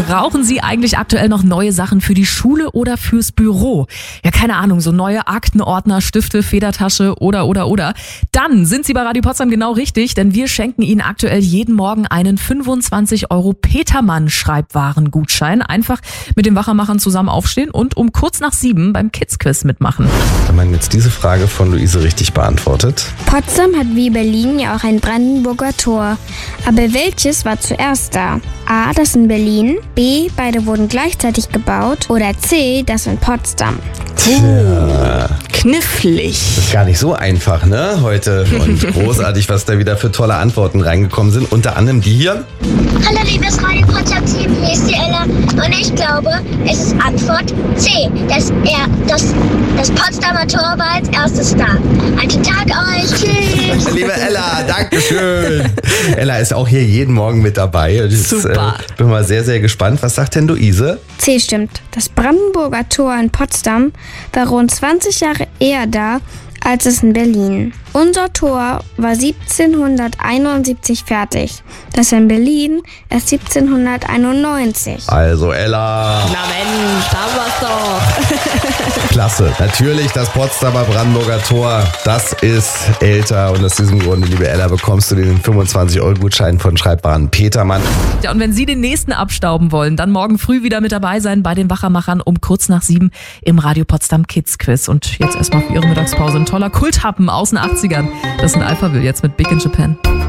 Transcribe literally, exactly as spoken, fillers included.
Brauchen Sie eigentlich aktuell noch neue Sachen für die Schule oder fürs Büro? Ja, keine Ahnung, so neue Aktenordner, Stifte, Federtasche oder, oder, oder. Dann sind Sie bei Radio Potsdam genau richtig, denn wir schenken Ihnen aktuell jeden Morgen einen fünfundzwanzig Euro Petermann-Schreibwarengutschein. Einfach mit den Wachermachern zusammen aufstehen und um kurz nach sieben beim Kids-Quiz mitmachen. Wenn man jetzt diese Frage von Luise richtig beantwortet. Potsdam hat wie Berlin ja auch ein Brandenburger Tor. Aber welches war zuerst da? A, das in Berlin, B, beide wurden gleichzeitig gebaut oder C, das in Potsdam. Tja, Knifflig. das ist gar nicht so einfach, ne, heute. Und großartig, was da wieder für tolle Antworten reingekommen sind. Unter anderem die hier. Hallo liebes Radio Potsdam Team, hier ist die Ella und ich glaube, es ist Antwort C, dass er das, das Potsdamer Tor war als erstes da. Einen schönen Tag euch, tschüss! Liebe Ella, Dankeschön. Ella ist auch hier jeden Morgen mit dabei. Ich Super. Äh, bin mal sehr, sehr gespannt. Was sagt denn Luise? C stimmt. Das Brandenburger Tor in Potsdam war rund zwanzig Jahre eher da als es in Berlin. Unser Tor war siebzehnhunderteinundsiebzig fertig. Das in Berlin erst siebzehnhunderteinundneunzig. Also Ella. Na Mensch, da war's doch. Klasse. Natürlich das Potsdamer Brandenburger Tor. Das ist älter und aus diesem Grunde, liebe Ella, bekommst du den fünfundzwanzig Euro Gutschein von Schreibwaren Petermann. Ja, und wenn Sie den nächsten abstauben wollen, dann morgen früh wieder mit dabei sein bei den Wachermachern um kurz nach sieben im Radio Potsdam Kids Quiz. Und jetzt erstmal für Ihre Mittagspause ein toller Kulthappen aus den achtzigern. Das sind Alphaville jetzt mit Big in Japan.